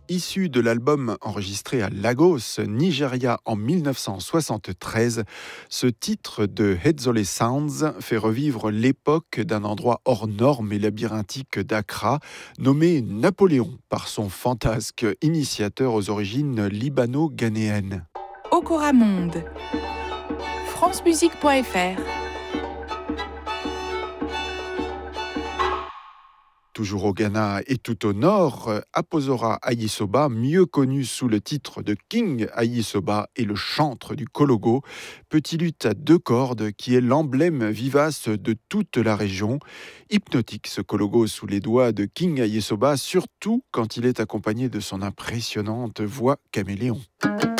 Issu de l'album enregistré à Lagos, Nigeria en 1973, ce titre de Hedzole Sounds fait revivre l'époque d'un endroit hors norme et labyrinthique d'Accra, nommé Napoléon par son fantasque initiateur aux origines libano-ghanéennes. Okora Monde. francemusique.fr. Toujours au Ghana et tout au nord, Aposora Ayisoba, mieux connu sous le titre de King Ayisoba, est le chantre du kologo, petit luth à deux cordes qui est l'emblème vivace de toute la région. Hypnotique ce kologo sous les doigts de King Ayisoba, surtout quand il est accompagné de son impressionnante voix caméléon.